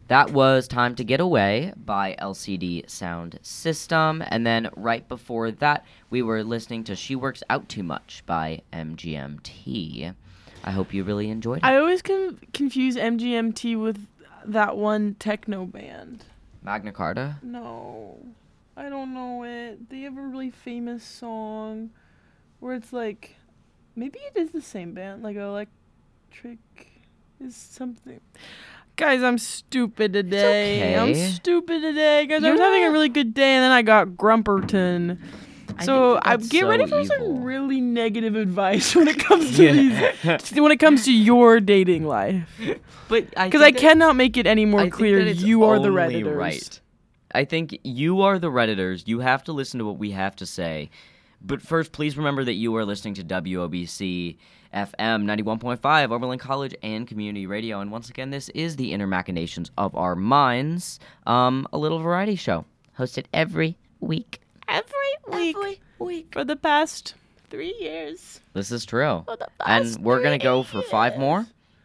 That was Time to Get Away by LCD Sound System. And then right before that, we were listening to She Works Out Too Much by MGMT. I hope you really enjoyed it. I always confuse MGMT with that one techno band. Magna Carta? No, I don't know it. They have a really famous song where it's like, maybe it is the same band, like Electric is something. Guys, I'm stupid today. It's okay. I'm stupid today. Guys, I was having a really good day, and then I got Grumperton. So I get ready for some really negative advice when it comes to when it comes to your dating life. But because I cannot make it any more clear. You are the Redditors. Right. I think you are the Redditors. You have to listen to what we have to say. But first, please remember that you are listening to WOBC FM 91.5, Oberlin College and Community Radio. And once again, this is the Inner Machinations of Our Minds, a little variety show hosted every week. Every week. For the past 3 years. This is true. And we're going to go for 5 more.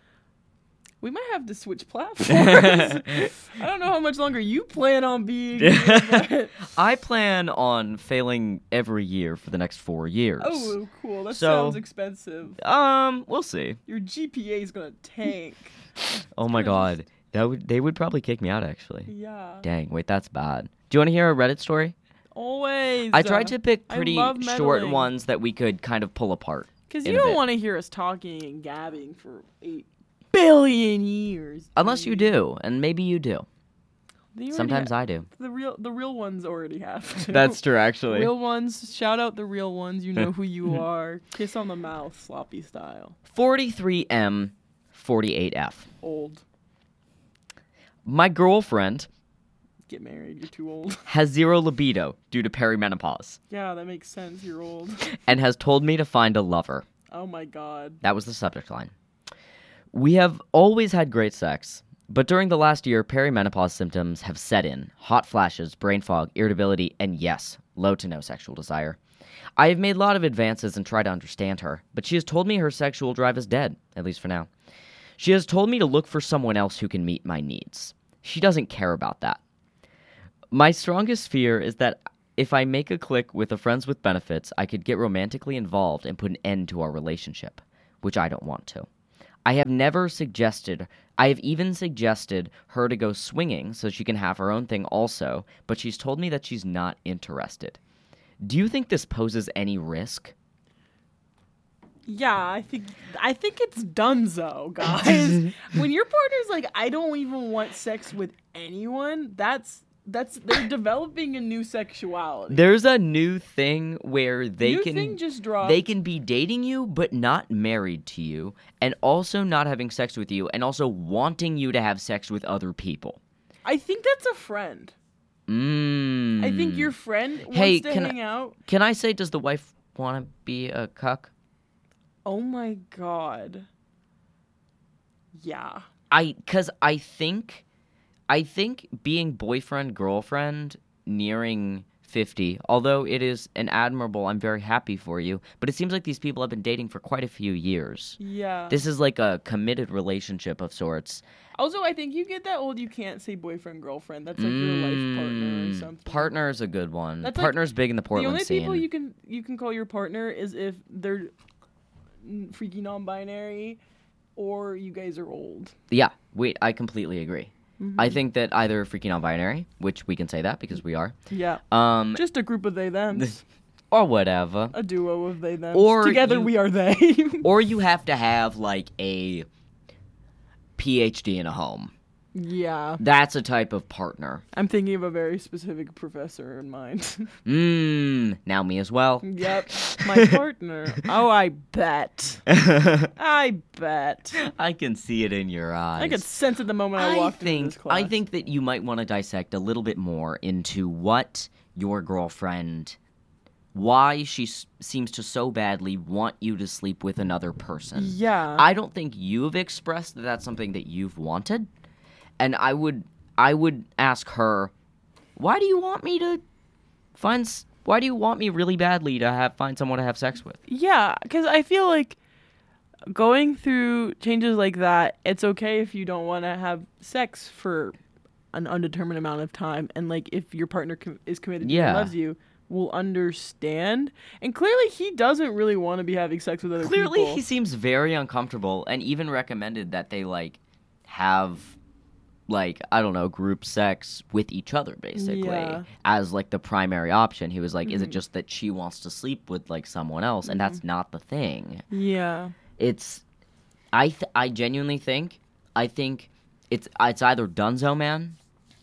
We might have to switch platforms. I don't know how much longer you plan on being here, but... I plan on failing every year for the next 4 years. Oh, cool. That sounds expensive. We'll see. Your GPA is going to tank. Oh my god. They would probably kick me out, actually. Yeah. Dang, wait, that's bad. Do you want to hear a Reddit story? Always. I tried to pick pretty short ones that we could kind of pull apart. Because you don't want to hear us talking and gabbing for 8 billion years. Dude. Unless you do, and maybe you do. Sometimes I do. The real ones already have to. That's true, actually. Real ones, shout out the real ones. You know who you are. Kiss on the mouth, sloppy style. 43M, 48F. Old. My girlfriend... Get married, you're too old. Has zero libido due to perimenopause. Yeah, that makes sense, you're old. And has told me to find a lover. Oh my god. That was the subject line. We have always had great sex, but during the last year, perimenopause symptoms have set in. Hot flashes, brain fog, irritability, and yes, low to no sexual desire. I have made a lot of advances and tried to understand her, but she has told me her sexual drive is dead, at least for now. She has told me to look for someone else who can meet my needs. She doesn't care about that. My strongest fear is that if I make a click with a friends with benefits, I could get romantically involved and put an end to our relationship, which I don't want to. I have even suggested her to go swinging so she can have her own thing also, but she's told me that she's not interested. Do you think this poses any risk? Yeah, I think it's donezo, guys. When your partner's like, I don't even want sex with anyone, they're developing a new sexuality. There's a new thing where they can be dating you but not married to you, and also not having sex with you, and also wanting you to have sex with other people. I think that's a friend. I think your friend wants to hang out. Can I say, does the wife want to be a cuck? Oh my god. Yeah. Because I think being boyfriend, girlfriend, nearing 50, although it is an admirable, I'm very happy for you, but it seems like these people have been dating for quite a few years. Yeah. This is like a committed relationship of sorts. Also, I think you get that old, you can't say boyfriend, girlfriend. That's like your life partner or something. Partner is a good one. That's Partner's big in the Portland scene. The only people you can call your partner is if they're freaky non-binary or you guys are old. Yeah, I completely agree. Mm-hmm. I think that either freaking non-binary, which we can say that because we are. Yeah. Just a group of they-thems. Or whatever. A duo of they-thems. Or together we are they. Or you have to have like a PhD in a home. Yeah. That's a type of partner. I'm thinking of a very specific professor in mind. Now me as well. Yep. My partner. Oh, I bet. I bet. I can see it in your eyes. I could sense it the moment I walked into this class. I think that you might want to dissect a little bit more into what your girlfriend... why she seems to so badly want you to sleep with another person. Yeah. I don't think you've expressed that that's something that you've wanted. And I would ask her, why do you want me really badly to find someone to have sex with? Yeah, because I feel like going through changes like that, it's okay if you don't want to have sex for an undetermined amount of time, and like if your partner is committed to you Yeah. and loves you, will understand. And clearly he doesn't really want to be having sex with other Clearly, people. he seems very uncomfortable, and even recommended that they like have, like, I don't know, group sex with each other, basically, Yeah. as like the primary option. He was like, is it Mhm. just that she wants to sleep with like someone else, and that's not the thing. Yeah. It's, I genuinely think, it's either Dunzo, man,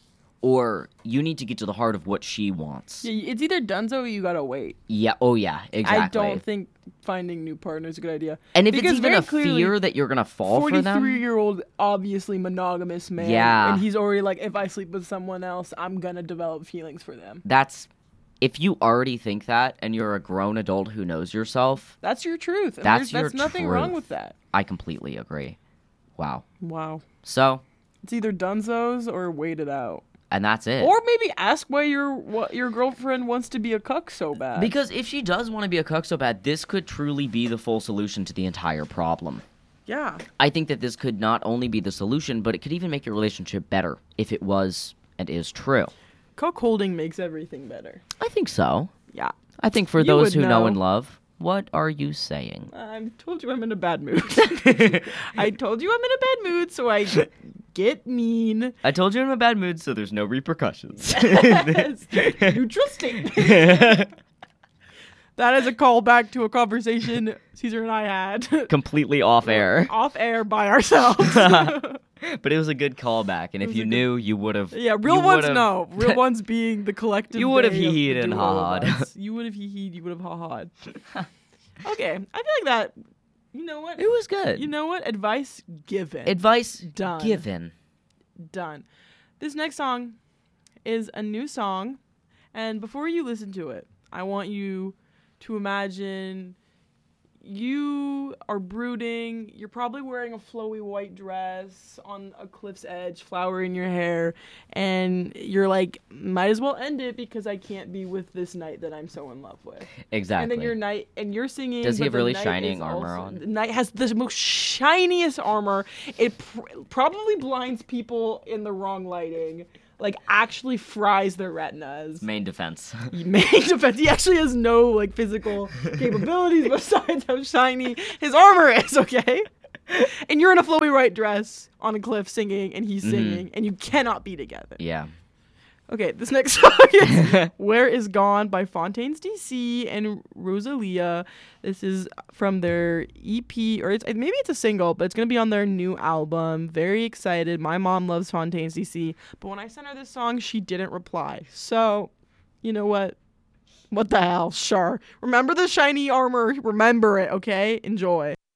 or you need to get to the heart of what she wants. Yeah, it's either Dunzo or you gotta wait. Yeah. Oh yeah. Exactly. I don't think finding new partners is a good idea. And if because it's even very a clearly, fear that you're gonna fall for them, 43-year-old, obviously monogamous man. Yeah. And he's already like, if I sleep with someone else, I'm gonna develop feelings for them. that's, if you already think that and you're a grown adult who knows yourself, That's your truth. And That's there's your nothing wrong truth. with that. I completely agree. Wow. Wow. So, It's either Dunzo's or wait it out. and that's it. Or maybe ask why your girlfriend wants to be a cuck so bad. Because if she does want to be a cuck so bad, this could truly be the full solution to the entire problem. yeah. I think that this could not only be the solution, but it could even make your relationship better if it was and is true. Cuck holding makes everything better. I think so. Yeah. I think for You those would who know know. and love, what are you saying? I told you I'm in a bad mood. I told you I'm in a bad mood, so I get mean. I told you I'm in a bad mood, so there's no repercussions. Yes. Neutral statement. That is a callback to a conversation Caesar and I had Completely off air. off air by ourselves. But it was a good callback, and if was you a good- knew, you would have. Yeah, real ones know. Real ones being the collective. You would have they of hee-heed the and duo of ha-ha'd. us. You would have hee-heed. You would have ha-ha'd. Okay, I feel like that. You know what? It was good. You know what? Advice given. Advice Done. given. Done. This next song is a new song, and before you listen to it, I want you to imagine you are brooding. You're probably wearing a flowy white dress on a cliff's edge, flower in your hair, and you're like, might as well end it because I can't be with this knight that I'm so in love with. Exactly. And then your knight, and you're singing. Does he but have the really knight shining is armor also- on? The knight has the most shiniest armor. It probably blinds people in the wrong lighting. Like, actually fries their retinas. Main defense. Main defense. He actually has no like physical capabilities besides how shiny his armor is. Okay. And you're in a flowy white dress on a cliff singing, and he's singing, and you cannot be together. Yeah. Okay, this next song is Where Is Gone by Fontaines DC and Rosalia. This is from their EP, or maybe it's a single, but it's going to be on their new album. Very excited. My mom loves Fontaines DC, but when I sent her this song, she didn't reply. So, you know what? What the hell? Sure. Remember the shiny armor. Remember it, okay? Enjoy.